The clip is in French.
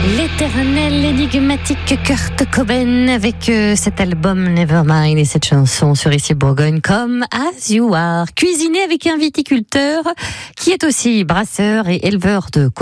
L'éternel énigmatique Kurt Cobain avec cet album Nevermind et cette chanson sur Ici Bourgogne comme As You Are. Cuisiner avec un viticulteur qui est aussi brasseur et éleveur de